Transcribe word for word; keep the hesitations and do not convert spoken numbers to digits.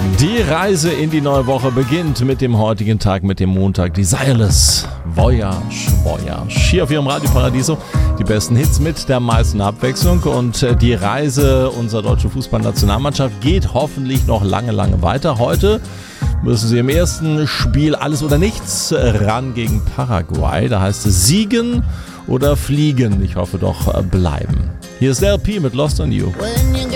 Die Reise in die neue Woche beginnt mit dem heutigen Tag, mit dem Montag. Die Seiles, Voyage, Voyage. Hier auf Ihrem Radio Paradiso die besten Hits mit der meisten Abwechslung. Und die Reise unserer deutschen Fußballnationalmannschaft geht hoffentlich noch lange, lange weiter. Heute müssen sie im ersten Spiel alles oder nichts ran gegen Paraguay. Da heißt es siegen oder fliegen. Ich hoffe doch bleiben. Hier ist L P mit Lost on You.